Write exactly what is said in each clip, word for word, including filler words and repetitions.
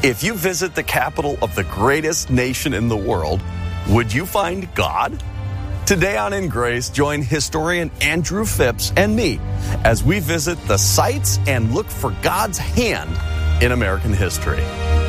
If you visit the capital of the greatest nation in the world, would you find God? Today on In Grace, join historian Andrew Phipps and me as we visit the sites and look for God's hand in American history.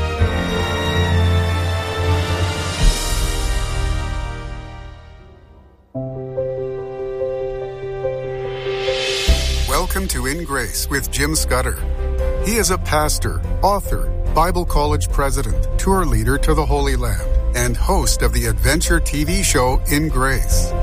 Welcome to In Grace with Jim Scudder. He is a pastor, author, Bible college president, tour leader to the Holy Land, and host of the adventure T V show In Grace.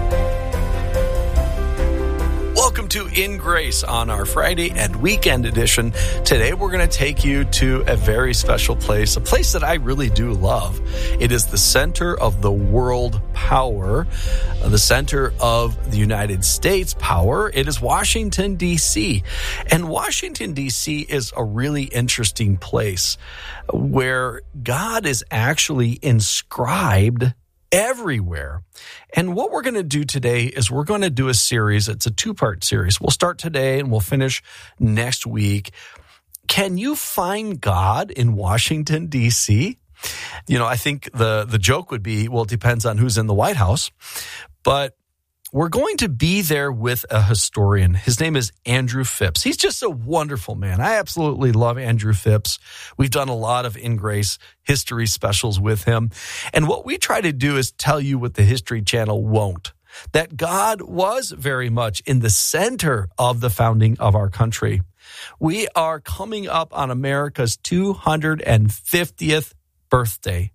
Welcome to In Grace on our Friday and weekend edition. Today we're going to take you to a very special place, a place that I really do love. It is the center of the world power, the center of the United States power. It is Washington, D C And Washington, D C is a really interesting place where God is actually inscribed everywhere. And what we're going to do today is we're going to do a series. It's a two-part series. We'll start today and we'll finish next week. Can you find God in Washington, D C? You know, I think the, the joke would be, well, it depends on who's in the White House. But we're going to be there with a historian. His name is Andrew Phipps. He's just a wonderful man. I absolutely love Andrew Phipps. We've done a lot of In Grace history specials with him. And what we try to do is tell you what the History Channel won't. That God was very much in the center of the founding of our country. We are coming up on America's two hundred fiftieth birthday.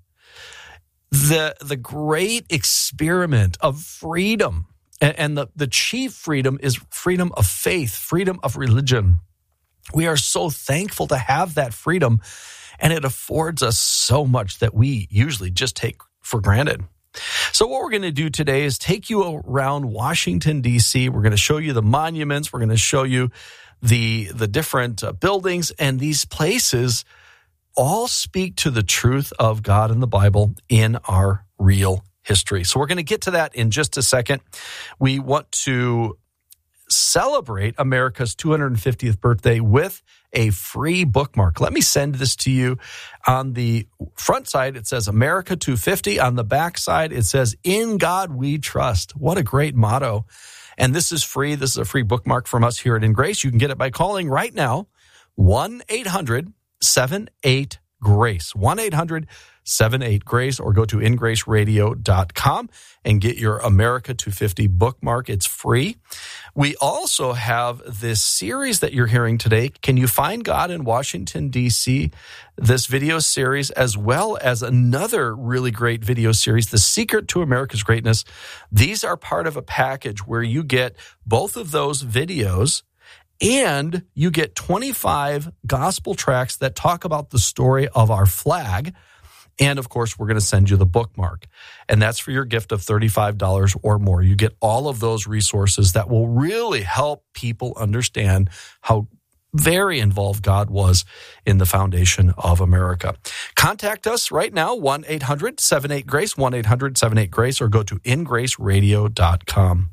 The, the great experiment of freedom. And the, the chief freedom is freedom of faith, freedom of religion. We are so thankful to have that freedom, and it affords us so much that we usually just take for granted. So what we're going to do today is take you around Washington, D C We're going to show you the monuments. We're going to show you the, the different uh, buildings, and these places all speak to the truth of God and the Bible in our real history. So we're going to get to that in just a second. We want to celebrate America's two hundred fiftieth birthday with a free bookmark. Let me send this to you. On the front side, it says America two fifty. On the back side, it says In God We Trust. What a great motto. And this is free. This is a free bookmark from us here at In Grace. You can get it by calling right now, one eight hundred seven eight GRACE, one eight hundred seven eight GRACE, or go to in grace radio dot com and get your America two fifty bookmark. It's free. We also have this series that you're hearing today, Can You Find God in Washington, D C? This video series, as well as another really great video series, The Secret to America's Greatness. These are part of a package where you get both of those videos, and you get twenty-five gospel tracts that talk about the story of our flag. And, of course, we're going to send you the bookmark. And that's for your gift of thirty-five dollars or more. You get all of those resources that will really help people understand how very involved God was in the foundation of America. Contact us right now, one eight hundred seven eight GRACE, one eight hundred seven eight GRACE, or go to in grace radio dot com.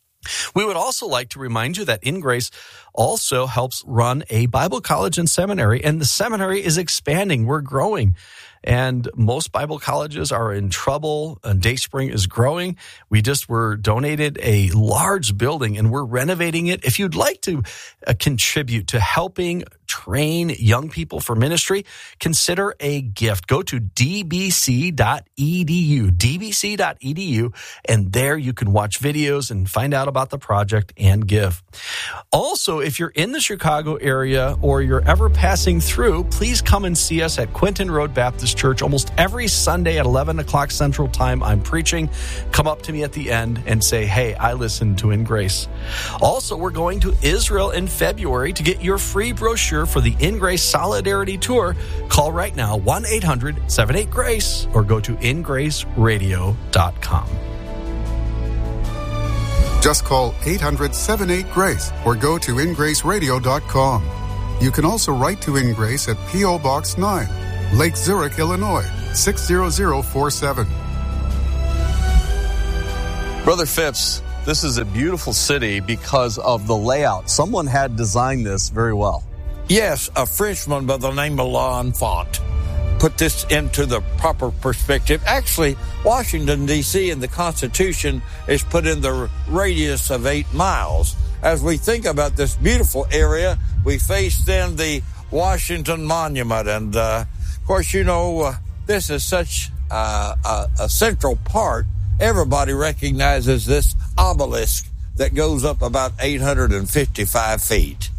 We would also like to remind you that In Grace also helps run a Bible college and seminary, and the seminary is expanding. We're growing. And most Bible colleges are in trouble. And Dayspring is growing. We just were donated a large building, and we're renovating it. If you'd like to uh, contribute to helping train young people for ministry, consider a gift. Go to d b c dot e d u, d b c dot e d u, and there you can watch videos and find out about the project and give. Also, if you're in the Chicago area or you're ever passing through, please come and see us at Quinton Road Baptist Church. Almost every Sunday at eleven o'clock Central Time, I'm preaching. Come up to me at the end and say, hey, I listened to In Grace. Also, we're going to Israel in February. To get your free brochure for the In Grace Solidarity Tour, call right now, one eight hundred seven eight GRACE, or go to in grace radio dot com. Just call eight hundred seven eight GRACE or go to in grace radio dot com. You can also write to In Grace at P O Box nine, Lake Zurich, Illinois, six zero zero four seven. Brother Phipps, this is a beautiful city because of the layout. Someone had designed this very well. Yes, a Frenchman by the name of L'Enfant. put this into the proper perspective. Actually, Washington, D C in the Constitution is put in the radius of eight miles. As we think about this beautiful area, we face then the Washington Monument. And, uh, of course, you know, uh, this is such uh, a, a central part. Everybody recognizes this obelisk that goes up about eight hundred fifty-five feet.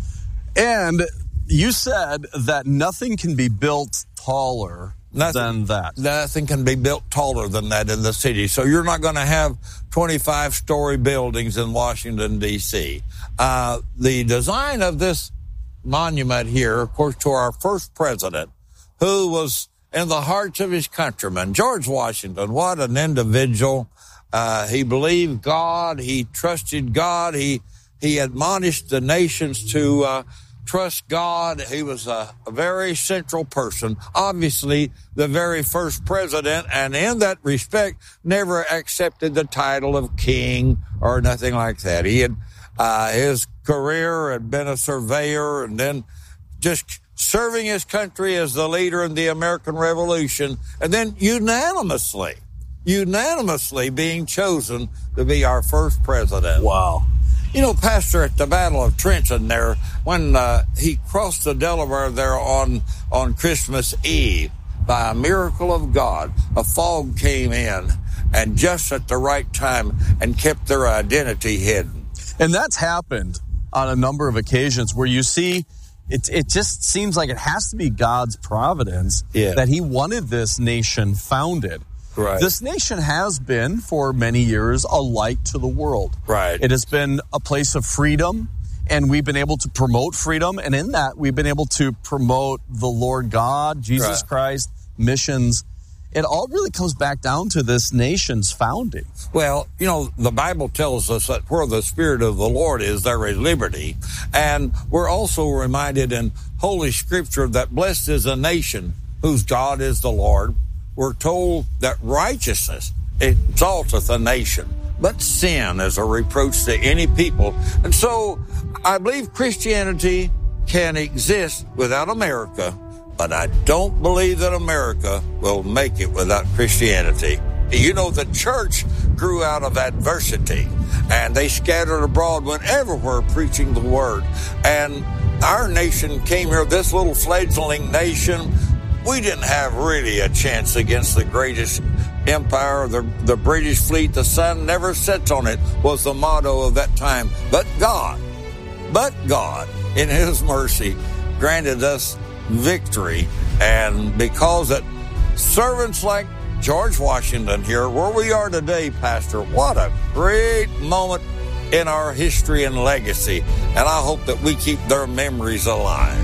And you said that nothing can be built taller Nothing, than that. Nothing can be built taller than that in the city. So you're not going to have twenty-five story buildings in Washington, D C. Uh, the design of this monument here, of course, to our first president, who was in the hearts of his countrymen, George Washington. What an individual. Uh, he believed God. He trusted God. He, he admonished the nations to, uh, trust God. He was a, a very central person, obviously the very first president, and in that respect, never accepted the title of king or nothing like that. He had, uh, his career had been a surveyor and then just serving his country as the leader in the American Revolution, and then unanimously, unanimously being chosen to be our first president. Wow. You know, Pastor, at the Battle of Trenton there, when uh, he crossed the Delaware there on, on Christmas Eve, by a miracle of God, a fog came in and just at the right time and kept their identity hidden. And that's happened on a number of occasions where you see it, it just seems like it has to be God's providence yeah. that he wanted this nation founded. Right. This nation has been, for many years, a light to the world. Right. It has been a place of freedom, and we've been able to promote freedom. And in that, we've been able to promote the Lord God, Jesus right. Christ, missions. It all really comes back down to this nation's founding. Well, you know, the Bible tells us that where the Spirit of the Lord is, there is liberty. And we're also reminded in Holy Scripture that blessed is a nation whose God is the Lord. We're told that righteousness exalteth a nation, but sin is a reproach to any people. And so I believe Christianity can exist without America, but I don't believe that America will make it without Christianity. You know, the church grew out of adversity, and they scattered abroad, went everywhere preaching the word. And our nation came here, this little fledgling nation. We didn't have really a chance against the greatest empire, the, the British fleet. The sun never sets on it was the motto of that time. But God, but God, in his mercy, granted us victory. And because that servants like George Washington here, where we are today, Pastor, what a great moment in our history and legacy. And I hope that we keep their memories alive.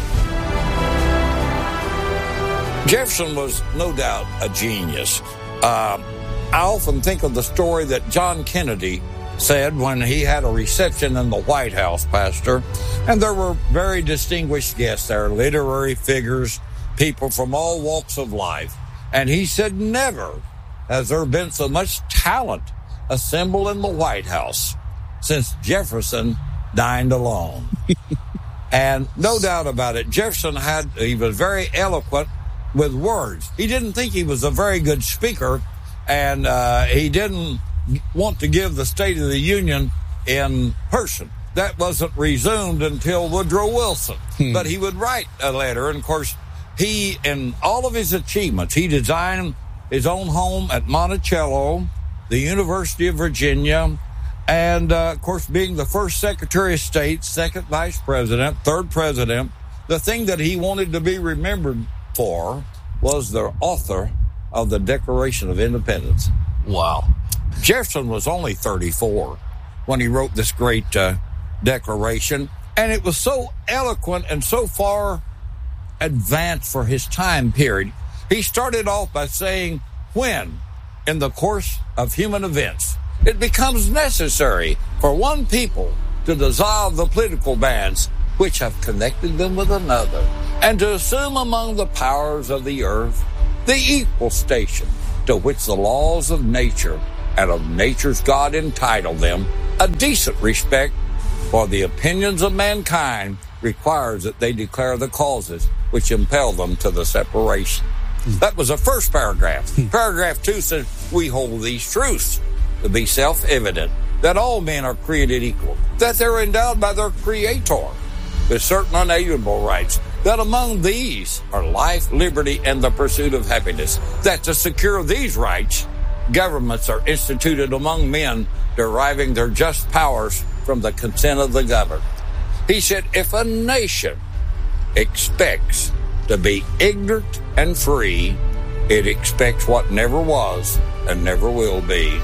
Jefferson was no doubt a genius. Uh, I often think of the story that John Kennedy said when he had a reception in the White House, Pastor, and there were very distinguished guests there, literary figures, people from all walks of life. And he said, never has there been so much talent assembled in the White House since Jefferson dined alone. And no doubt about it, Jefferson had, he was very eloquent with words. He didn't think he was a very good speaker, and uh, he didn't want to give the State of the Union in person. That wasn't resumed until Woodrow Wilson. Hmm. But he would write a letter, and of course, he, in all of his achievements, he designed his own home at Monticello, the University of Virginia, and, uh, of course, being the first Secretary of State, second Vice President, third President, the thing that he wanted to be remembered for was the author of the Declaration of Independence. Wow. Jefferson was only thirty-four when he wrote this great uh, declaration, and it was so eloquent and so far advanced for his time period. He started off by saying, when, in the course of human events, it becomes necessary for one people to dissolve the political bands which have connected them with another, and to assume among the powers of the earth the equal station to which the laws of nature and of nature's God entitle them, a decent respect for the opinions of mankind requires that they declare the causes which impel them to the separation. That was the first paragraph. Paragraph two says, we hold these truths to be self-evident, that all men are created equal, that they're endowed by their Creator with certain unalienable rights, that among these are life, liberty, and the pursuit of happiness, that to secure these rights, governments are instituted among men, deriving their just powers from the consent of the governed. He said, if a nation expects to be ignorant and free, it expects what never was and never will be.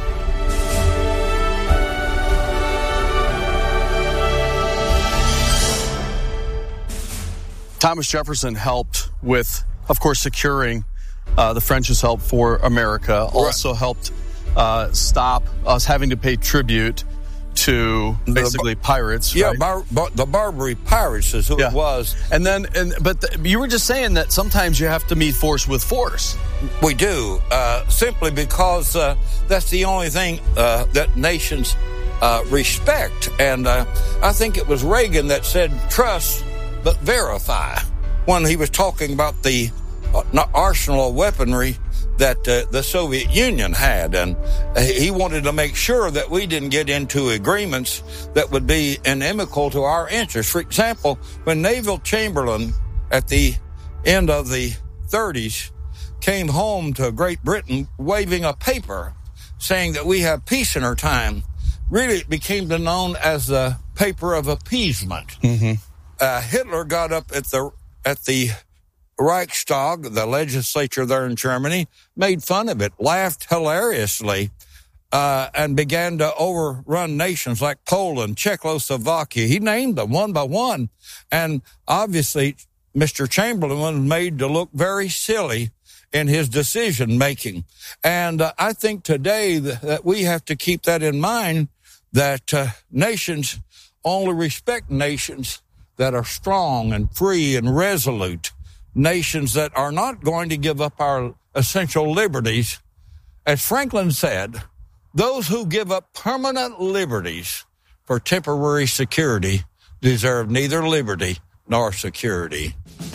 Thomas Jefferson helped with, of course, securing uh, the French's help for America. Also helped uh, stop us having to pay tribute to basically the, pirates. Yeah, right? bar, bar, the Barbary pirates is who yeah. it was. And then, and but the, you were just saying that sometimes you have to meet force with force. We do, uh, simply because uh, that's the only thing uh, that nations uh, respect. And uh, I think it was Reagan that said, trust but verify, when he was talking about the uh, arsenal of weaponry that uh, the Soviet Union had. And uh, he wanted to make sure that we didn't get into agreements that would be inimical to our interests. For example, when Neville Chamberlain at the end of the thirties came home to Great Britain waving a paper saying that we have peace in our time, really it became known as the paper of appeasement. Mm-hmm. Uh, Hitler got up at the at the Reichstag, the legislature there in Germany, made fun of it, laughed hilariously, uh, and began to overrun nations like Poland, Czechoslovakia. He named them one by one. And obviously, Mister Chamberlain was made to look very silly in his decision-making. And uh, I think today that, that we have to keep that in mind, that uh, nations only respect nations that are strong and free and resolute, nations that are not going to give up our essential liberties. As Franklin said, those who give up permanent liberties for temporary security deserve neither liberty nor security.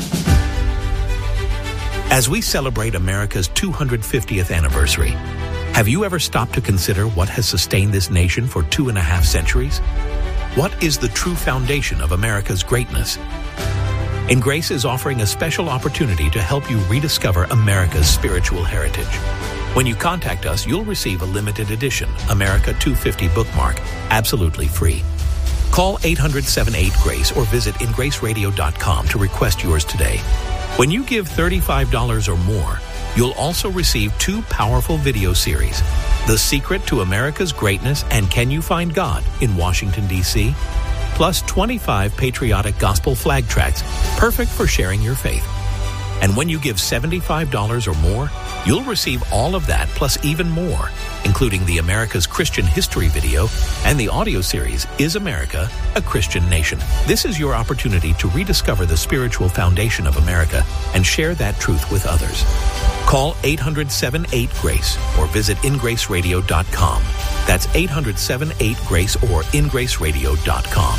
As we celebrate America's two hundred fiftieth anniversary, have you ever stopped to consider what has sustained this nation for two and a half centuries? What is the true foundation of America's greatness? In Grace is offering a special opportunity to help you rediscover America's spiritual heritage. When you contact us, you'll receive a limited edition America two fifty bookmark, absolutely free. Call eight hundred, seven eight, GRACE or visit in grace radio dot com to request yours today. When you give thirty-five dollars or more, you'll also receive two powerful video series, The Secret to America's Greatness and Can You Find God in Washington, D C, plus twenty-five patriotic gospel flag tracts, perfect for sharing your faith. And when you give seventy-five dollars or more, you'll receive all of that plus even more, including the America's Christian History video and the audio series, Is America a Christian Nation? This is your opportunity to rediscover the spiritual foundation of America and share that truth with others. Call eight hundred, seven eight, GRACE or visit in grace radio dot com. That's eight hundred, seven eight, GRACE or in grace radio dot com.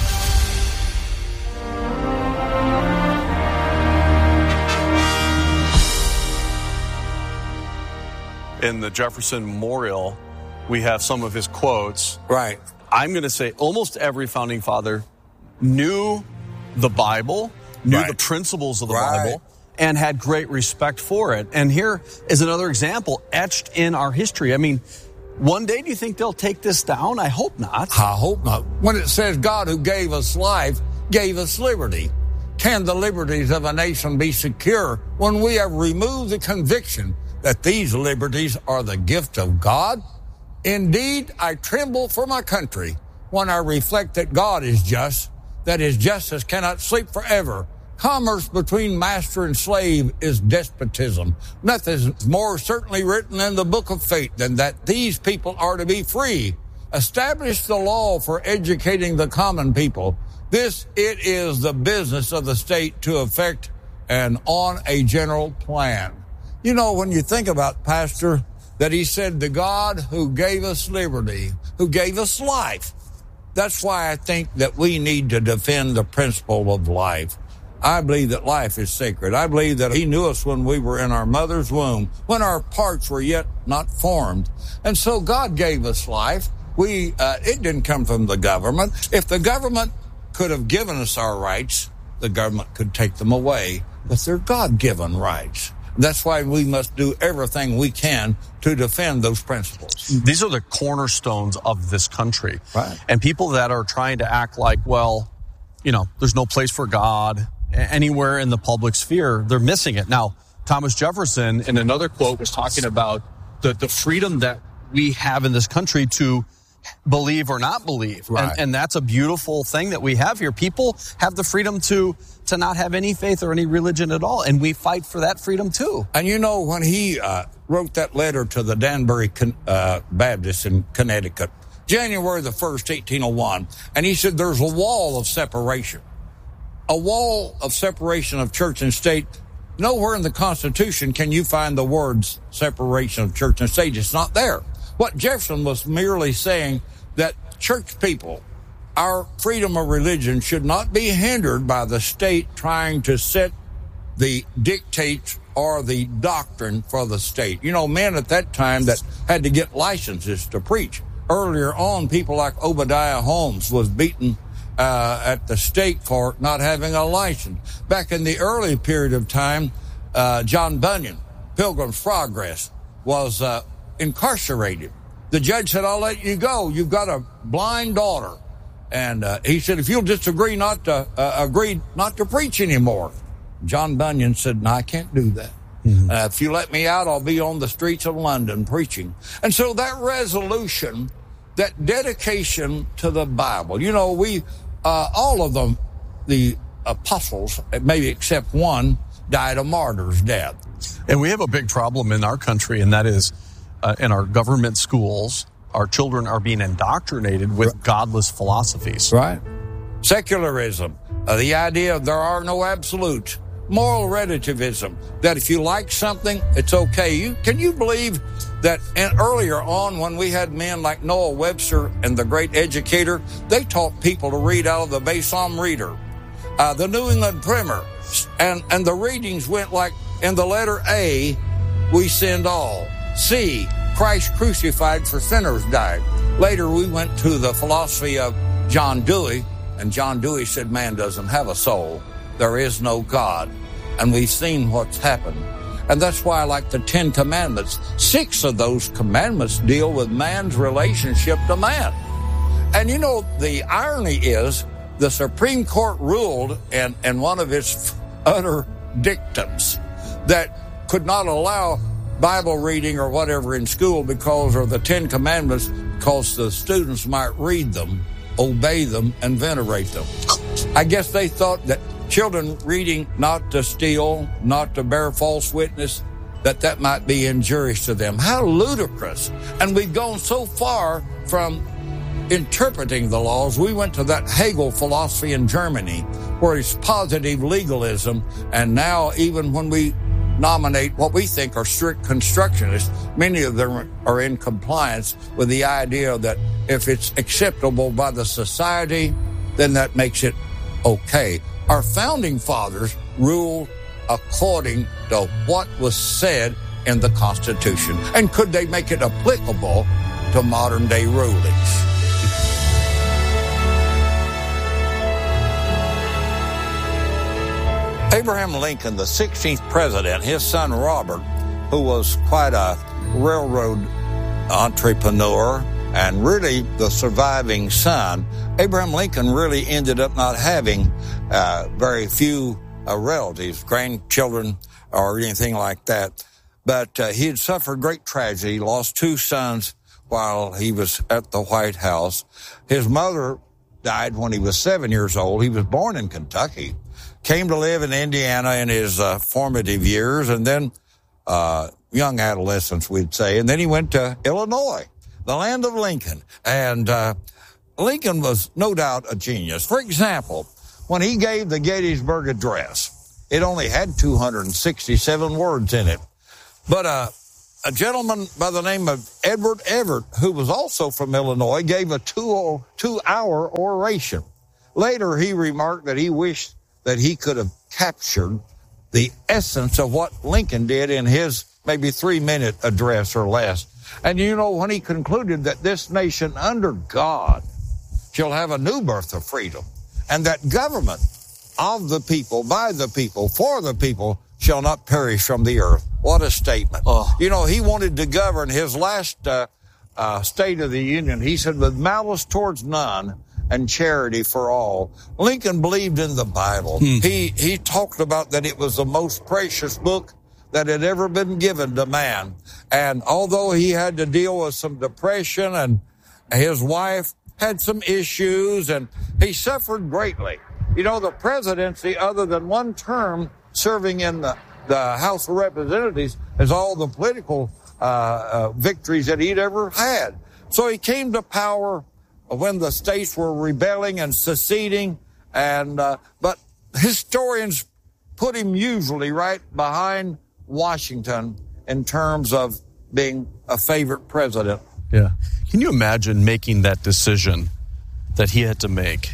In the Jefferson Memorial, we have some of his quotes. Right. I'm going to say almost every founding father knew the Bible, knew right. the principles of the right. Bible, and had great respect for it. And here is another example etched in our history. I mean, one day, do you think they'll take this down? I hope not. I hope not. When it says God who gave us life, gave us liberty, can the liberties of a nation be secure when we have removed the conviction that these liberties are the gift of God? Indeed, I tremble for my country when I reflect that God is just, that his justice cannot sleep forever. Commerce between master and slave is despotism. Nothing is more certainly written in the book of fate than that these people are to be free. Establish the law for educating the common people. This, it is the business of the state to effect and on a general plan. You know, when you think about, Pastor, that he said, the God who gave us liberty, who gave us life. That's why I think that we need to defend the principle of life. I believe that life is sacred. I believe that he knew us when we were in our mother's womb, when our parts were yet not formed. And so God gave us life. We, uh, it didn't come from the government. If the government could have given us our rights, the government could take them away. But they're God-given rights. That's why we must do everything we can to defend those principles. These are the cornerstones of this country. Right. And people that are trying to act like, well, you know, there's no place for God anywhere in the public sphere, they're missing it. Now, Thomas Jefferson, in another quote, was talking about the, the freedom that we have in this country to believe or not believe. Right. And, and that's a beautiful thing that we have here. People have the freedom to to not have any faith or any religion at all, and we fight for that freedom too. And you know, when he uh, wrote that letter to the Danbury uh, Baptists in Connecticut, January the first, eighteen oh one, and he said there's a wall of separation. A wall of separation of church and state. Nowhere in the Constitution can you find the words separation of church and state. It's not there. What Jefferson was merely saying that church people, our freedom of religion should not be hindered by the state trying to set the dictates or the doctrine for the state. You know, men at that time that had to get licenses to preach. Earlier on, people like Obadiah Holmes was beaten uh, at the stake for not having a license. Back in the early period of time, uh, John Bunyan, Pilgrim's Progress, was uh, incarcerated. The judge said, I'll let you go. You've got a blind daughter. And uh, he said, if you'll just agree not to uh, agree not to preach anymore. John Bunyan said, no, I can't do that. Mm-hmm. Uh, if you let me out, I'll be on the streets of London preaching. And so that resolution, that dedication to the Bible, you know, we, uh, all of them, the apostles, maybe except one, died a martyr's death. And we have a big problem in our country, and that is uh, in our government schools, our children are being indoctrinated with godless philosophies. Right. Secularism, uh, the idea there are no absolutes. Moral relativism, that if you like something, it's okay. You, can you believe that in, earlier on when we had men like Noah Webster and the great educator, they taught people to read out of the Besom Reader, uh, the New England Primer, and, and the readings went like, in the letter A, we sinned all. C, Christ crucified for sinners died. Later we went to the philosophy of John Dewey, and John Dewey said man doesn't have a soul. There is no God. And we've seen what's happened. And that's why I like the Ten Commandments. Six of those commandments deal with man's relationship to man. And you know, the irony is the Supreme Court ruled in, in one of its utter dictums that could not allow Bible reading or whatever in school because of the Ten Commandments, because the students might read them, obey them, and venerate them. I guess they thought that children reading not to steal, not to bear false witness, that that might be injurious to them. How ludicrous. And we've gone so far from interpreting the laws. We went to that Hegel philosophy in Germany, where it's positive legalism. And now even when we nominate what we think are strict constructionists, many of them are in compliance with the idea that if it's acceptable by the society, then that makes it okay. Our founding fathers ruled according to what was said in the Constitution. And could they make it applicable to modern day rulings? Abraham Lincoln, the sixteenth president, his son Robert, who was quite a railroad entrepreneur and really the surviving son, Abraham Lincoln really ended up not having uh, very few uh, relatives, grandchildren, or anything like that. But uh, he had suffered great tragedy. He lost two sons while he was at the White House. His mother died when he was seven years old. He was born in Kentucky, came to live in Indiana in his uh, formative years, and then uh, young adolescence, we'd say. And then he went to Illinois, the land of Lincoln. And uh, Lincoln was no doubt a genius. For example, when he gave the Gettysburg Address, it only had two hundred sixty-seven words in it. But uh, a gentleman by the name of Edward Everett, who was also from Illinois, gave a two, two-hour oration. Later, he remarked that he wished that he could have captured the essence of what Lincoln did in his maybe three-minute address or less. And you know, when he concluded that this nation under God shall have a new birth of freedom, and that government of the people, by the people, for the people, shall not perish from the earth. What a statement. Oh. You know, he wanted to govern his last uh, uh, State of the Union. He said, with malice towards none and charity for all. Lincoln believed in the Bible. Hmm. He, he talked about that it was the most precious book that had ever been given to man. And although he had to deal with some depression and his wife had some issues and he suffered greatly. You know, the presidency, other than one term serving in the, the House of Representatives, is all the political uh, uh, victories that he'd ever had. So he came to power when the states were rebelling and seceding, and uh, but historians put him usually right behind Washington in terms of being a favorite president. Yeah. Can you imagine making that decision that he had to make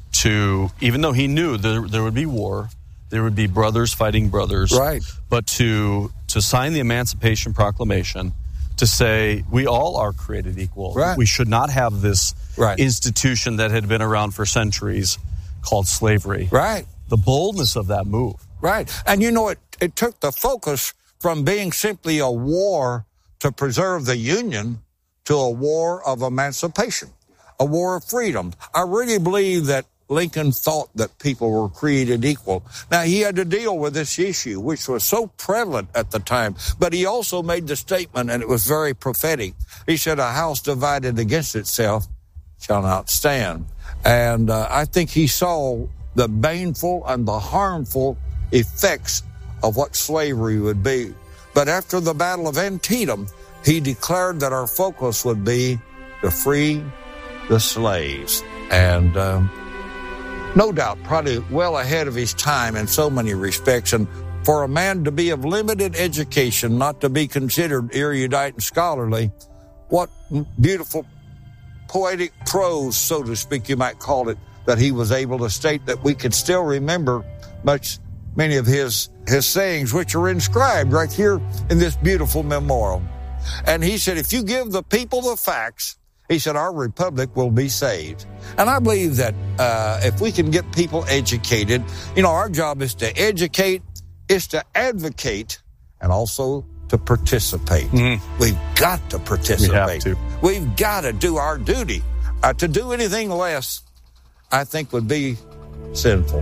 to, even though he knew there, there would be war, there would be brothers fighting brothers, right? But to to sign the Emancipation Proclamation, to say we all are created equal. Right. We should not have this right. institution that had been around for centuries called slavery. Right. The boldness of that move. Right. And you know, it, it took the focus from being simply a war to preserve the Union to a war of emancipation, a war of freedom. I really believe that Lincoln thought that people were created equal. Now, he had to deal with this issue, which was so prevalent at the time, but he also made the statement, and it was very prophetic. He said, a house divided against itself shall not stand. And uh, I think he saw the baneful and the harmful effects of what slavery would be. But after the Battle of Antietam, he declared that our focus would be to free the slaves. And um, no doubt, probably well ahead of his time in so many respects. And for a man to be of limited education, not to be considered erudite and scholarly, what beautiful poetic prose, so to speak, you might call it, that he was able to state that we could still remember much, many of his, his sayings, which are inscribed right here in this beautiful memorial. And he said, if you give the people the facts, he said, our republic will be saved. And I believe that uh, if we can get people educated, you know, our job is to educate, is to advocate, and also to participate. Mm-hmm. We've got to participate. We have to. We've got to do our duty. Uh, to do anything less, I think, would be sinful.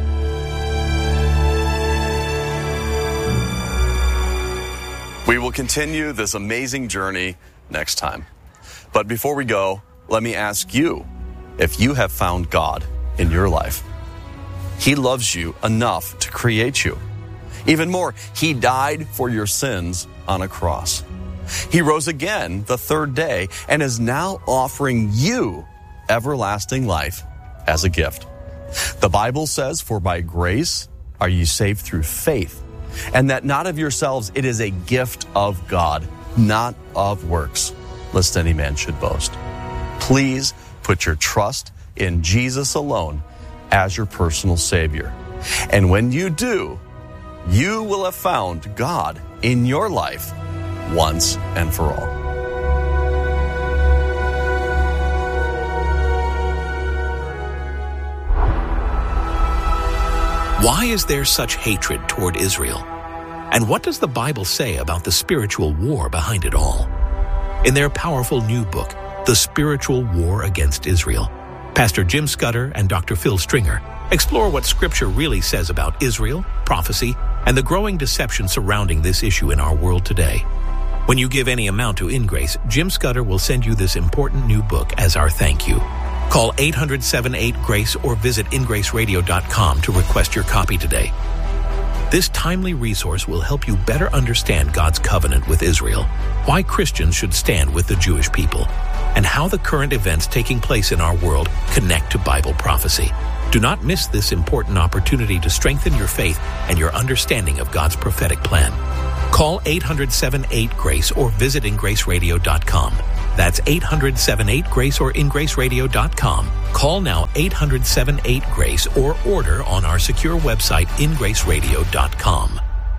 We will continue this amazing journey next time. But before we go, let me ask you if you have found God in your life. He loves you enough to create you. Even more, He died for your sins on a cross. He rose again the third day and is now offering you everlasting life as a gift. The Bible says, for by grace are you saved through faith, and that not of yourselves, it is a gift of God, not of works, lest any man should boast. Please put your trust in Jesus alone as your personal Savior. And when you do, you will have found God in your life once and for all. Why is there such hatred toward Israel? And what does the Bible say about the spiritual war behind it all? In their powerful new book, The Spiritual War Against Israel, Pastor Jim Scudder and Doctor Phil Stringer explore what Scripture really says about Israel, prophecy, and the growing deception surrounding this issue in our world today. When you give any amount to InGrace, Jim Scudder will send you this important new book as our thank you. Call eight hundred, seven eight, GRACE or visit in grace radio dot com to request your copy today. This timely resource will help you better understand God's covenant with Israel, why Christians should stand with the Jewish people, and how the current events taking place in our world connect to Bible prophecy. Do not miss this important opportunity to strengthen your faith and your understanding of God's prophetic plan. Call eight hundred, seven eight, GRACE or visit in grace radio dot com. That's eight hundred, seven eight, GRACE or in grace radio dot com. Call now eight hundred, seven eight, GRACE or order on our secure website in grace radio dot com.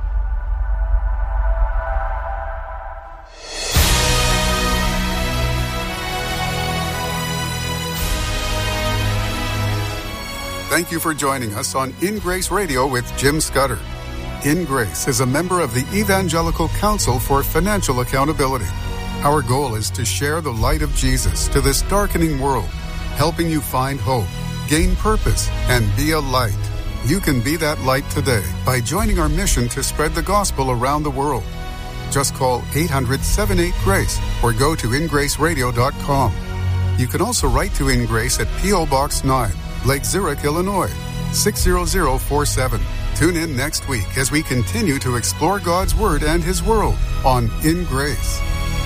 Thank you for joining us on In Grace Radio with Jim Scudder. In Grace is a member of the Evangelical Council for Financial Accountability. Our goal is to share the light of Jesus to this darkening world, helping you find hope, gain purpose, and be a light. You can be that light today by joining our mission to spread the gospel around the world. Just call eight hundred, seven eight, GRACE or go to in grace radio dot com. You can also write to In Grace at P O Box nine, Lake Zurich, Illinois, six zero zero four seven. Tune in next week as we continue to explore God's Word and His world on In Grace.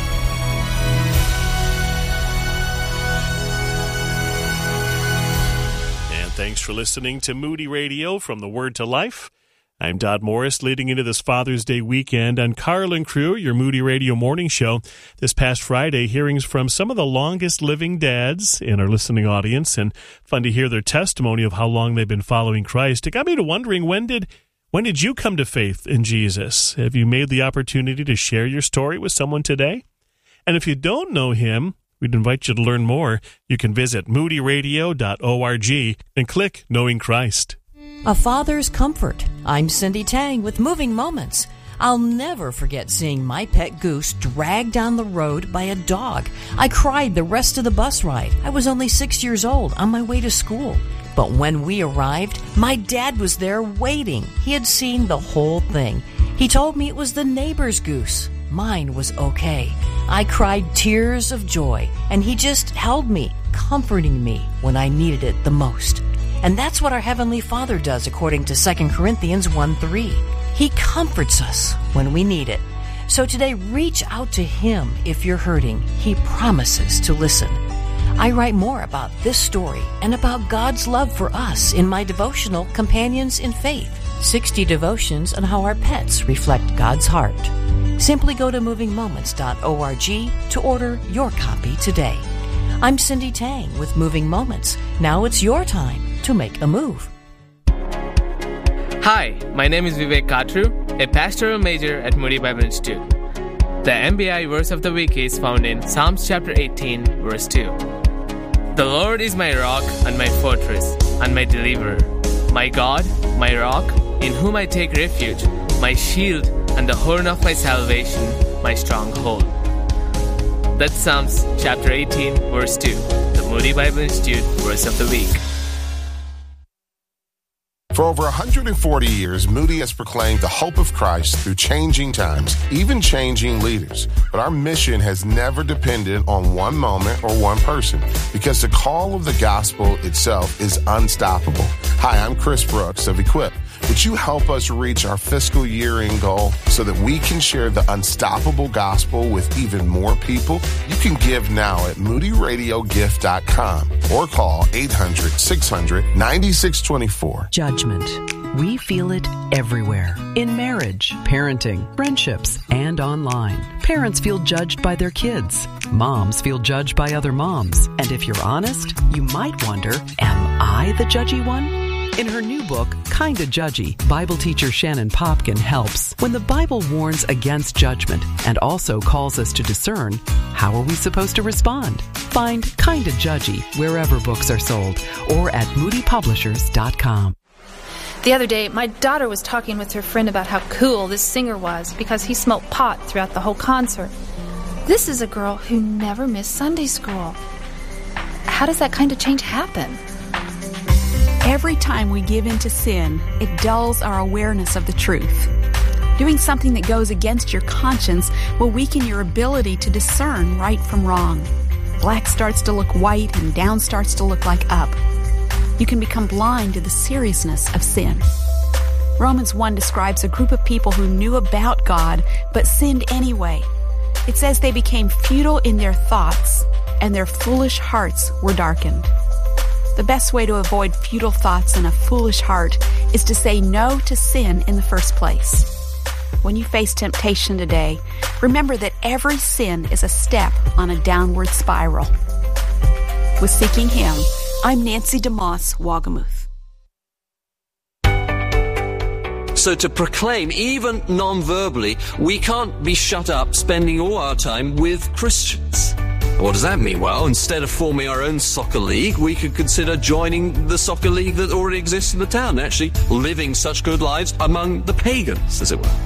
Thanks for listening to Moody Radio from the Word to Life. I'm Dodd Morris, leading into this Father's Day weekend on Carl and Crew, your Moody Radio morning show. This past Friday, hearings from some of the longest living dads in our listening audience, and fun to hear their testimony of how long they've been following Christ. It got me to wondering, when did when did you come to faith in Jesus? Have you made the opportunity to share your story with someone today? And if you don't know Him, we'd invite you to learn more. You can visit moody radio dot org and click Knowing Christ. A Father's Comfort. I'm Cindy Tang with Moving Moments. I'll never forget seeing my pet goose dragged down the road by a dog. I cried the rest of the bus ride. I was only six years old on my way to school. But when we arrived, my dad was there waiting. He had seen the whole thing. He told me it was the neighbor's goose. Mine was okay. I cried tears of joy, and he just held me, comforting me when I needed it the most. And that's what our Heavenly Father does according to Second Corinthians one three. He comforts us when we need it. So today, reach out to Him if you're hurting. He promises to listen. I write more about this story and about God's love for us in my devotional Companions in Faith, sixty devotions on how our pets reflect God's heart. Simply go to moving moments dot org to order your copy today. I'm Cindy Tang with Moving Moments. Now it's your time to make a move. Hi, my name is Vivek Katru, a pastoral major at Moody Bible Institute. The M B I verse of the week is found in Psalms chapter eighteen, verse two. The Lord is my rock and my fortress and my deliverer, my God, my rock, in whom I take refuge, my shield and the horn of my salvation, my stronghold. That's Psalms chapter eighteen, verse two, the Moody Bible Institute verse of the week. For over one hundred forty years, Moody has proclaimed the hope of Christ through changing times, even changing leaders. But our mission has never depended on one moment or one person, because the call of the gospel itself is unstoppable. Hi, I'm Chris Brooks of Equip. Would you help us reach our fiscal year-end goal so that we can share the unstoppable gospel with even more people? You can give now at moody radio gift dot com or call eight hundred, six hundred, nine six two four. Judgment. We feel it everywhere. In marriage, parenting, friendships, and online. Parents feel judged by their kids. Moms feel judged by other moms. And if you're honest, you might wonder, am I the judgy one? In her new book, Kinda Judgy, Bible teacher Shannon Popkin helps. When the Bible warns against judgment and also calls us to discern, how are we supposed to respond? Find Kinda Judgy wherever books are sold or at moody publishers dot com. The other day, my daughter was talking with her friend about how cool this singer was because he smoked pot throughout the whole concert. This is a girl who never missed Sunday school. How does that kind of change happen? Every time we give in to sin, it dulls our awareness of the truth. Doing something that goes against your conscience will weaken your ability to discern right from wrong. Black starts to look white and down starts to look like up. You can become blind to the seriousness of sin. Romans one describes a group of people who knew about God but sinned anyway. It says they became futile in their thoughts and their foolish hearts were darkened. The best way to avoid futile thoughts and a foolish heart is to say no to sin in the first place. when you face temptation today, remember that every sin is a step on a downward spiral. With Seeking Him, I'm Nancy DeMoss, Wagamuth. So to proclaim, even non-verbally, we can't be shut up spending all our time with Christians. What does that mean? Well, instead of forming our own soccer league, we could consider joining the soccer league that already exists in the town, and actually living such good lives among the pagans, as it were.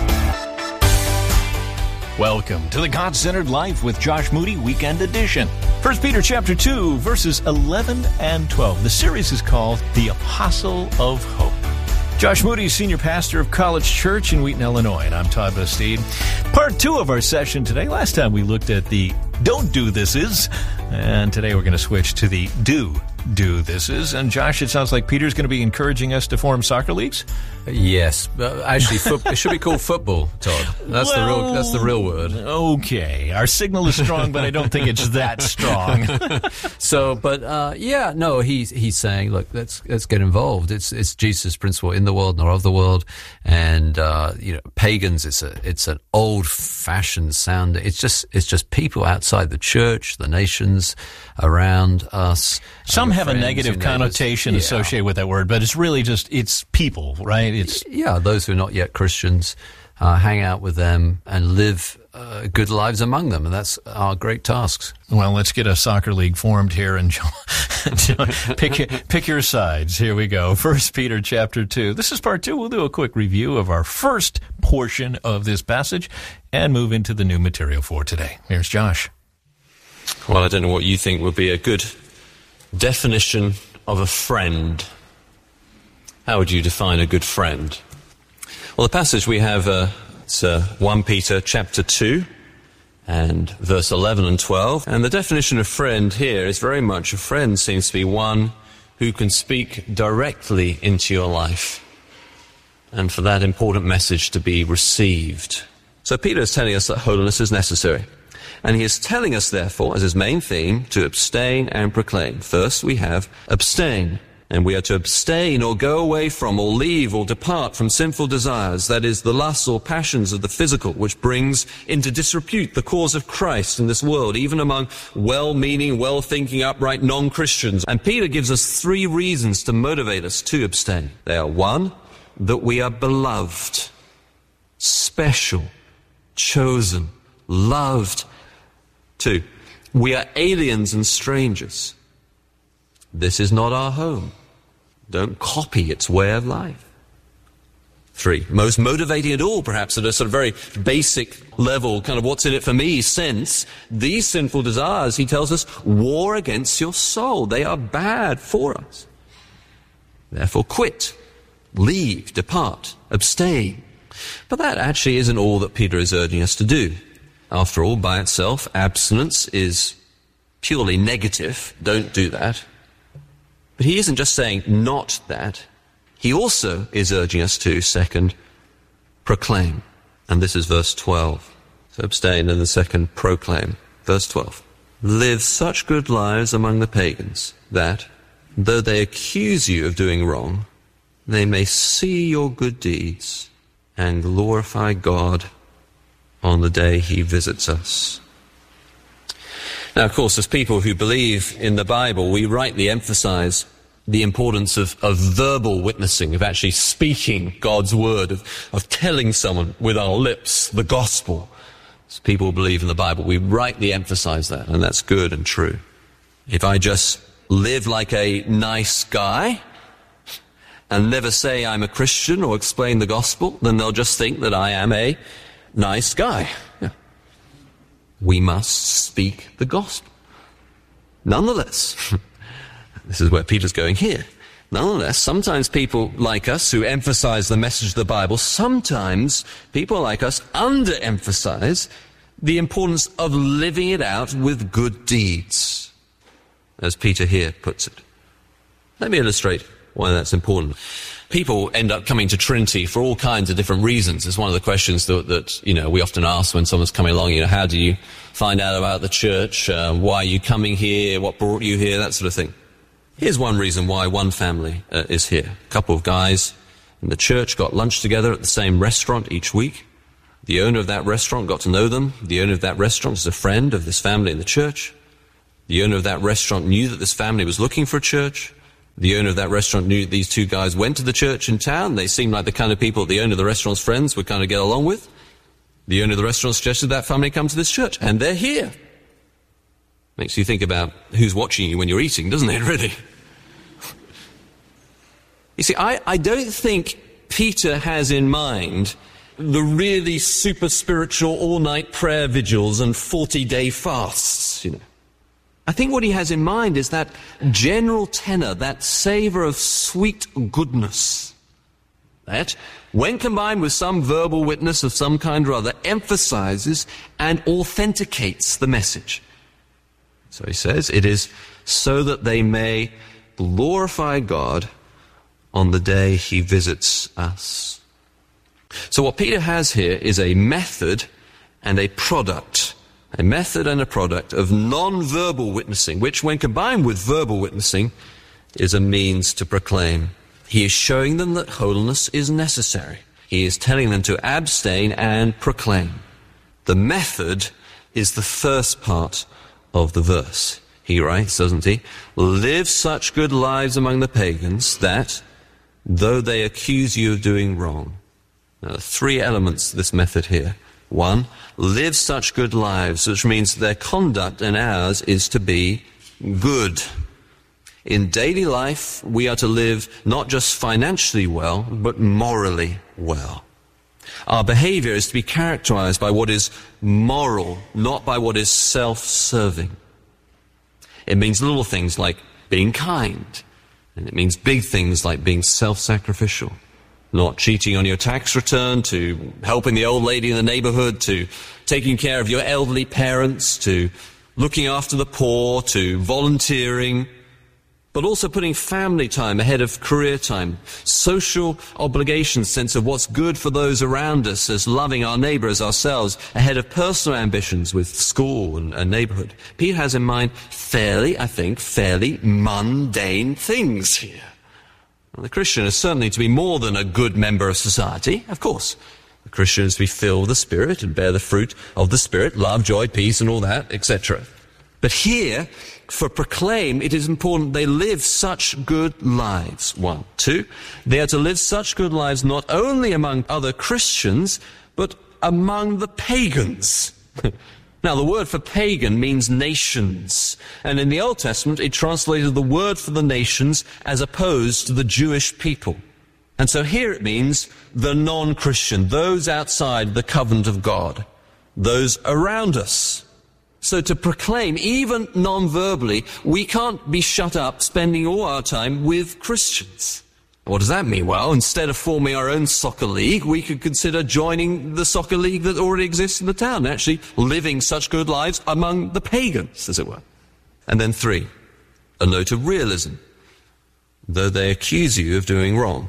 Welcome to the God-Centered Life with Josh Moody Weekend Edition. First Peter chapter two, verses eleven and twelve. The series is called The Apostle of Hope. Josh Moody, senior pastor of College Church in Wheaton, Illinois, and I'm Todd Bastide. Part two of our session today. Last time we looked at the don't do thises, and today we're going to switch to the do do thises. And Josh, it sounds like Peter's going to be encouraging us to form soccer leagues? Yes, but actually, foot, it should be called football, Todd. That's well, the real. That's the real word. Okay, our signal is strong, but I don't think it's that strong. So, but uh, yeah, no, he's he's saying, look, let's let's get involved. It's it's Jesus' principle: in the world, not of the world. And uh, you know, pagans. It's a it's an old-fashioned sound. It's just it's just people outside the church, the nations around us. Some have a negative connotation yeah. associated with that word, but it's really just it's people, right? It's yeah, those who are not yet Christians, uh, hang out with them and live uh, good lives among them, and that's our great tasks. Well, let's get a soccer league formed here, and pick pick your sides. Here we go. First Peter chapter two. This is part two. We'll do a quick review of our first portion of this passage and move into the new material for today. Here's Josh. Well, I don't know what you think would be a good definition of a friend. How would you define a good friend? Well, the passage we have, uh, it's uh, First Peter chapter two and verse eleven and twelve. And the definition of friend here is very much a friend seems to be one who can speak directly into your life and for that important message to be received. So Peter is telling us that holiness is necessary. And he is telling us, therefore, as his main theme, to abstain and proclaim. First, we have abstain. And we are to abstain or go away from or leave or depart from sinful desires, that is, the lusts or passions of the physical, which brings into disrepute the cause of Christ in this world, even among well-meaning, well-thinking, upright non-Christians. And Peter gives us three reasons to motivate us to abstain. They are, one, that we are beloved, special, chosen, loved. Two, we are aliens and strangers. This is not our home. Don't copy its way of life. Three, most motivating at all, perhaps at a sort of very basic level, kind of what's in it for me sense, these sinful desires, he tells us, war against your soul. They are bad for us. Therefore, quit, leave, depart, abstain. But that actually isn't all that Peter is urging us to do. After all, by itself, abstinence is purely negative. Don't do that. But he isn't just saying not that. He also is urging us to, second, proclaim. And this is verse twelve. So abstain, and the second, proclaim. Verse twelve. Live such good lives among the pagans that, though they accuse you of doing wrong, they may see your good deeds and glorify God on the day he visits us. Now, of course, as people who believe in the Bible, we rightly emphasize the importance of, of verbal witnessing, of actually speaking God's word, of, of telling someone with our lips the gospel. As people who believe in the Bible, we rightly emphasize that, and that's good and true. If I just live like a nice guy and never say I'm a Christian or explain the gospel, then they'll just think that I am a nice guy. Yeah. We must speak the gospel. Nonetheless, this is where Peter's going here. Nonetheless, sometimes people like us who emphasize the message of the Bible, sometimes people like us underemphasize the importance of living it out with good deeds, as Peter here puts it. Let me illustrate why that's important. People end up coming to Trinity for all kinds of different reasons. It's one of the questions that, that you know, we often ask when someone's coming along. You know, how do you find out about the church? Uh, why are you coming here? What brought you here? That sort of thing. Here's one reason why one family uh, is here. A couple of guys in the church got lunch together at the same restaurant each week. The owner of that restaurant got to know them. The owner of that restaurant is a friend of this family in the church. The owner of that restaurant knew that this family was looking for a church. The owner of that restaurant knew that these two guys went to the church in town. They seemed like the kind of people the owner of the restaurant's friends would kind of get along with. The owner of the restaurant suggested that family come to this church, and they're here. Makes you think about who's watching you when you're eating, doesn't it, really? You see, I, I don't think Peter has in mind the really super spiritual all-night prayer vigils and forty-day fasts, you know. I think what he has in mind is that general tenor, that savor of sweet goodness, that, when combined with some verbal witness of some kind or other, emphasizes and authenticates the message. So he says, it is so that they may glorify God on the day he visits us. So what Peter has here is a method and a product. A method and a product of non-verbal witnessing, which when combined with verbal witnessing is a means to proclaim. He is showing them that holiness is necessary. He is telling them to abstain and proclaim. The method is the first part of the verse. He writes, doesn't he? Live such good lives among the pagans that, though they accuse you of doing wrong. Now, three elements to this method here. One, live such good lives, which means their conduct and ours is to be good. In daily life, we are to live not just financially well, but morally well. Our behavior is to be characterized by what is moral, not by what is self-serving. It means little things like being kind, and it means big things like being self-sacrificial. Not cheating on your tax return, to helping the old lady in the neighborhood, to taking care of your elderly parents, to looking after the poor, to volunteering, but also putting family time ahead of career time, social obligations, sense of what's good for those around us, as loving our neighbor as ourselves, ahead of personal ambitions with school and, and neighborhood. Peter has in mind fairly, I think, fairly mundane things here. Well, the Christian is certainly to be more than a good member of society, of course. The Christian is to be filled with the Spirit and bear the fruit of the Spirit, love, joy, peace, and all that, et cetera. But here, for proclaim, it is important they live such good lives. One. Two, they are to live such good lives not only among other Christians, but among the pagans. Now, the word for pagan means nations. And in the Old Testament, it translated the word for the nations as opposed to the Jewish people. And so here it means the non-Christian, those outside the covenant of God, those around us. So to proclaim, even non-verbally, we can't be shut up spending all our time with Christians. What does that mean? Well, instead of forming our own soccer league, we could consider joining the soccer league that already exists in the town, actually living such good lives among the pagans, as it were. And then three, a note of realism. Though they accuse you of doing wrong.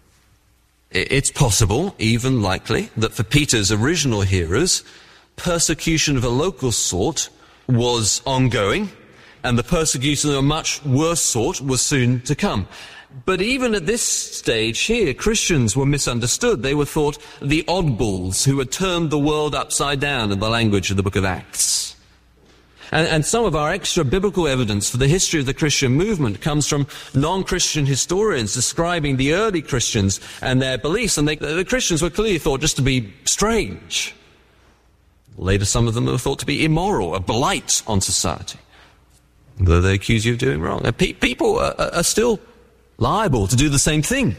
It's possible, even likely, that for Peter's original hearers, persecution of a local sort was ongoing, and the persecution of a much worse sort was soon to come. But even at this stage here, Christians were misunderstood. They were thought the oddballs who had turned the world upside down, in the language of the book of Acts. And, and some of our extra biblical evidence for the history of the Christian movement comes from non-Christian historians describing the early Christians and their beliefs. And they, the Christians were clearly thought just to be strange. Later, some of them were thought to be immoral, a blight on society, though they accuse you of doing wrong. Pe- people are, are still liable to do the same thing.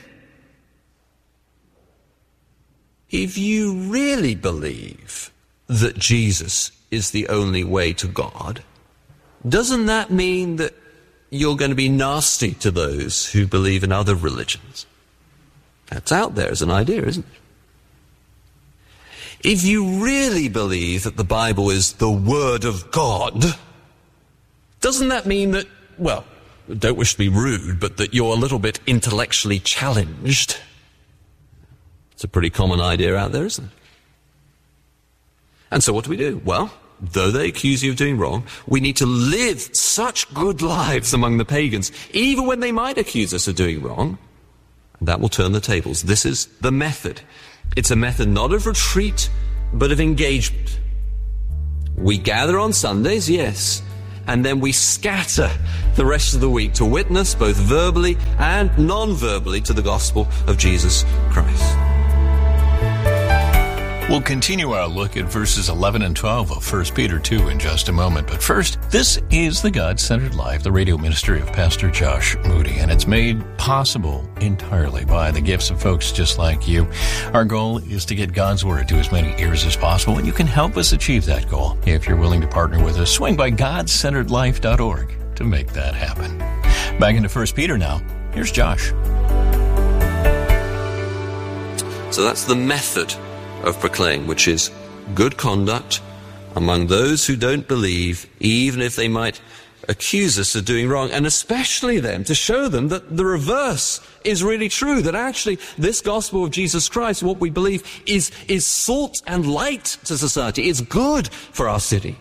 If you really believe that Jesus is the only way to God, doesn't that mean that you're going to be nasty to those who believe in other religions? That's out there as an idea, isn't it? If you really believe that the Bible is the Word of God, doesn't that mean that, well, don't wish to be rude, but that you're a little bit intellectually challenged? It's a pretty common idea out there, isn't it? And so what do we do? Well, though they accuse you of doing wrong, we need to live such good lives among the pagans, even when they might accuse us of doing wrong, That will turn the tables. This is the method. It's a method not of retreat, but of engagement. We gather on Sundays, yes, and then we scatter the rest of the week to witness both verbally and non-verbally to the gospel of Jesus Christ. We'll continue our look at verses eleven and twelve of First Peter two in just a moment. But first, this is the God-Centered Life, the radio ministry of Pastor Josh Moody, and it's made possible entirely by the gifts of folks just like you. Our goal is to get God's Word to as many ears as possible, and you can help us achieve that goal. If you're willing to partner with us, swing by god centered life dot org to make that happen. Back into First Peter now. Here's Josh. So that's the method of proclaim, which is good conduct among those who don't believe, even if they might accuse us of doing wrong, and especially then to show them that the reverse is really true, that actually this gospel of Jesus Christ, what we believe, is, is salt and light to society. It's good for our city.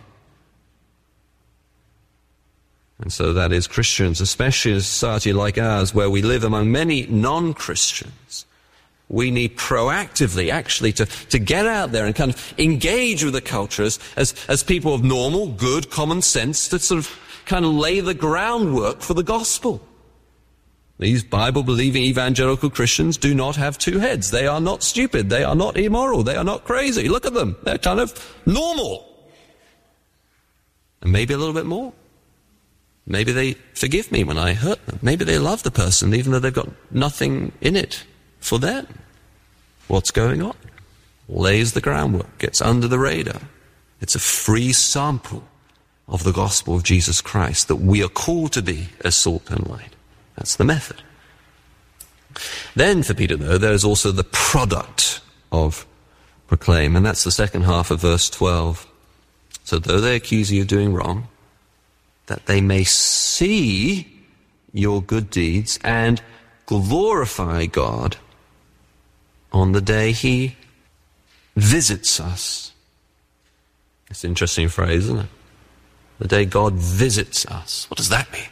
And so that is Christians, especially in a society like ours, where we live among many non-Christians. We need proactively, actually, to, to get out there and kind of engage with the culture as, as, as people of normal, good, common sense, to sort of kind of lay the groundwork for the gospel. These Bible-believing evangelical Christians do not have two heads. They are not stupid. They are not immoral. They are not crazy. Look at them. They're kind of normal. And maybe a little bit more. Maybe they forgive me when I hurt them. Maybe they love the person even though they've got nothing in it for them. What's going on? Lays the groundwork, gets under the radar. It's a free sample of the gospel of Jesus Christ that we are called to be as salt and light. That's the method. Then for Peter, though, there is also the product of proclaim, and that's the second half of verse twelve. So though they accuse you of doing wrong, that they may see your good deeds and glorify God on the day he visits us. It's an interesting phrase, isn't it? The day God visits us. What does that mean?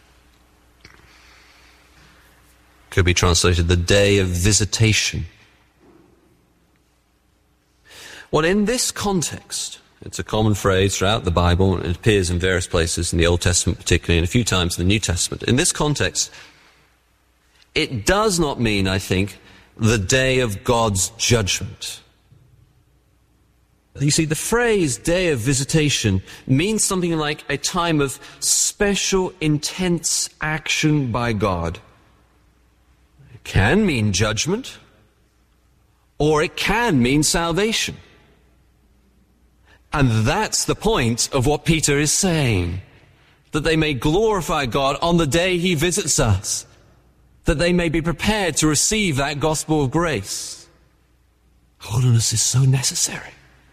Could be translated the day of visitation. Well, in this context, it's a common phrase throughout the Bible, and it appears in various places in the Old Testament particularly, and a few times in the New Testament. In this context, it does not mean, I think, the day of God's judgment. You see, the phrase day of visitation means something like a time of special, intense action by God. It can mean judgment, or it can mean salvation. And that's the point of what Peter is saying, that they may glorify God on the day he visits us, that they may be prepared to receive that gospel of grace. Holiness is so necessary.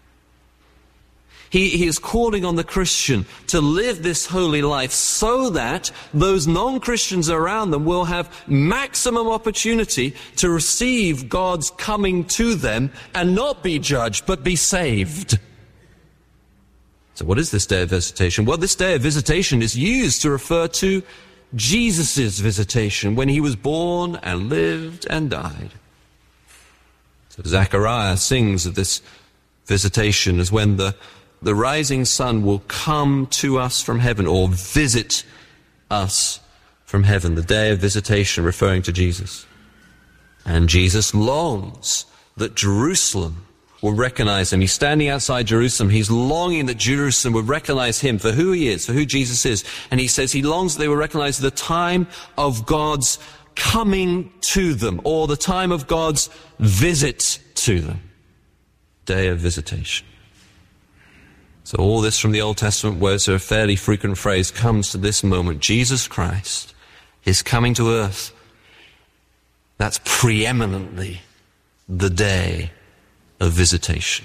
He, he is calling on the Christian to live this holy life so that those non-Christians around them will have maximum opportunity to receive God's coming to them and not be judged, but be saved. So what is this day of visitation? Well, this day of visitation is used to refer to Jesus' visitation when he was born and lived and died. So Zechariah sings of this visitation as when the, the rising sun will come to us from heaven, or visit us from heaven. The day of visitation referring to Jesus. And Jesus longs that Jerusalem will recognize him. He's standing outside Jerusalem. He's longing that Jerusalem would recognize him for who he is, for who Jesus is. And he says he longs that they will recognize the time of God's coming to them, or the time of God's visit to them. Day of visitation. So all this from the Old Testament, where it's a fairly frequent phrase, comes to this moment. Jesus Christ is coming to earth. That's preeminently the day of visitation.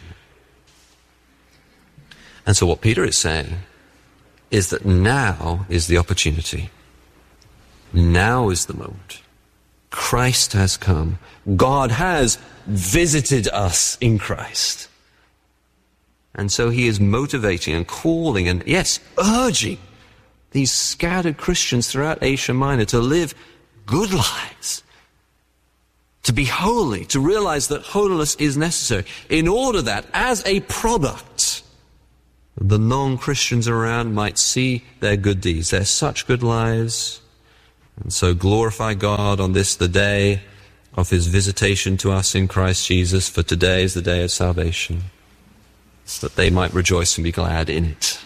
And so what Peter is saying is that now is the opportunity. Now is the moment. Christ has come. God has visited us in Christ. And so he is motivating and calling and, yes, urging these scattered Christians throughout Asia Minor to live good lives, to be holy, to realize that holiness is necessary, in order that, as a product, the non-Christians around might see their good deeds, their such good lives, and so glorify God on this, the day of his visitation to us in Christ Jesus, for today is the day of salvation, so that they might rejoice and be glad in it.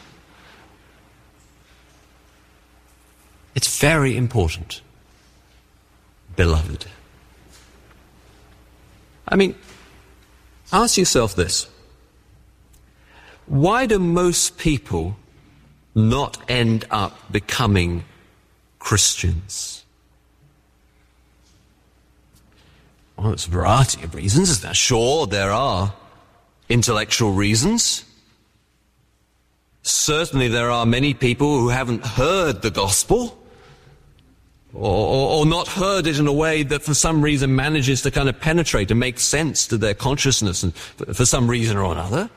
It's very important, beloved. I mean, ask yourself this. Why do most people not end up becoming Christians? Well, there's a variety of reasons, isn't there? Sure, there are intellectual reasons. Certainly there are many people who haven't heard the gospel, or, or, or not heard it in a way that for some reason manages to kind of penetrate and make sense to their consciousness, and for, for some reason or another.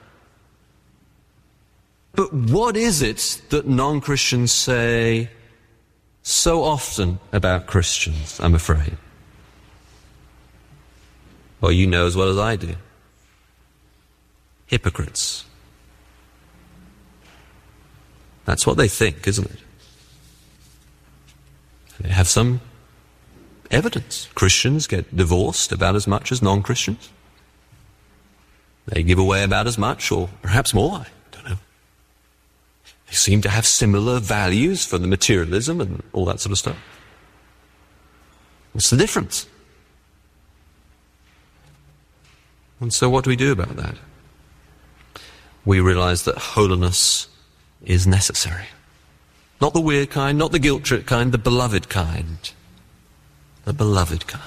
But what is it that non-Christians say so often about Christians, I'm afraid? Well, you know as well as I do. Hypocrites. That's what they think, isn't it? They have some evidence. Christians get divorced about as much as non-Christians. They give away about as much, or perhaps more, I don't know. They seem to have similar values for the materialism and all that sort of stuff. What's the difference? And so what do we do about that? We realize that holiness is necessary. Not the weird kind, not the guilt trip kind, the beloved kind. The beloved kind.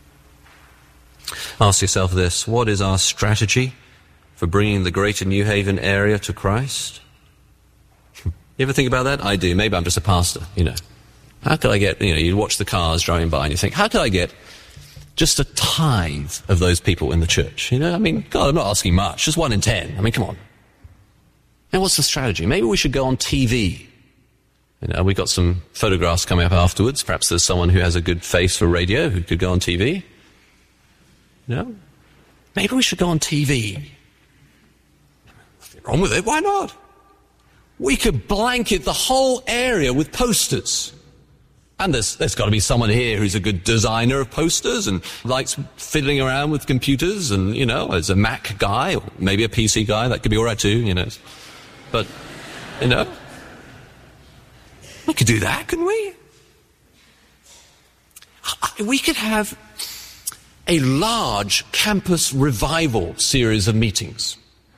Ask yourself this: what is our strategy for bringing the Greater New Haven area to Christ? You ever think about that? I do. Maybe I'm just a pastor, you know. How could I get, you know, you watch the cars driving by and you think, how could I get just a tithe of those people in the church? You know, I mean, God, I'm not asking much. Just one in ten. I mean, come on. Now, what's the strategy? Maybe we should go on T V. You know, we've got some photographs coming up afterwards. Perhaps there's someone who has a good face for radio who could go on T V. You know? Maybe we should go on T V. Nothing wrong with it. Why not? We could blanket the whole area with posters. And there's, there's got to be someone here who's a good designer of posters and likes fiddling around with computers and, you know, as a Mac guy or maybe a P C guy. That could be all right too, you know. But, you know, we could do that, couldn't we? We could have a large campus revival series of meetings.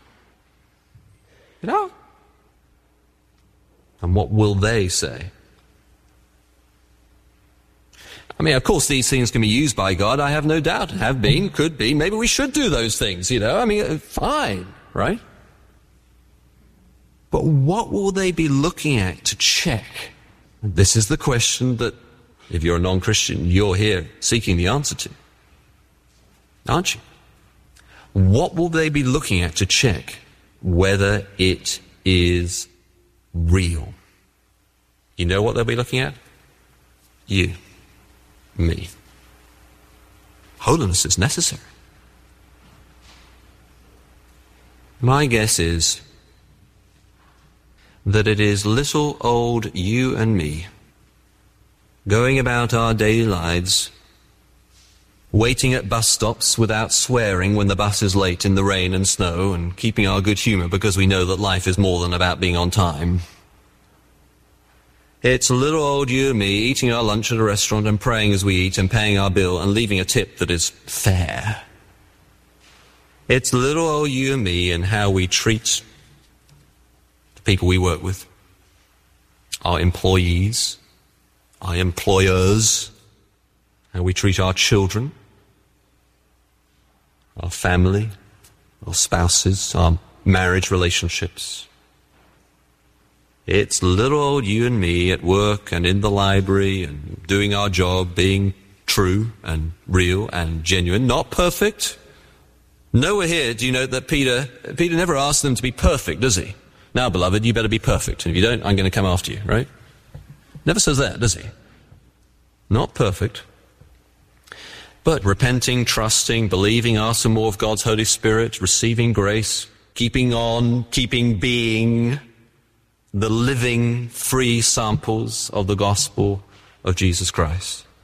You know? And what will they say? I mean, of course, these things can be used by God. I have no doubt. Have been, could be. Maybe we should do those things, you know. I mean, fine, right? But what will they be looking at to check? This is the question that, if you're a non-Christian, you're here seeking the answer to. Aren't you? What will they be looking at to check whether it is real? You know what they'll be looking at? You. Me. Holiness is necessary. My guess is that it is little old you and me going about our daily lives, waiting at bus stops without swearing when the bus is late in the rain and snow, and keeping our good humour because we know that life is more than about being on time. It's little old you and me eating our lunch at a restaurant and praying as we eat and paying our bill and leaving a tip that is fair. It's little old you and me and how we treat the people we work with, our employees, our employers, how we treat our children, our family, our spouses, our marriage relationships. It's little old you and me at work and in the library and doing our job, being true and real and genuine, not perfect. Nowhere here do you note that Peter, Peter never asked them to be perfect, does he? Now, beloved, you better be perfect. And if you don't, I'm going to come after you, right? Never says that, does he? Not perfect. But repenting, trusting, believing, asking more of God's Holy Spirit, receiving grace, keeping on, keeping being the living, free samples of the gospel of Jesus Christ.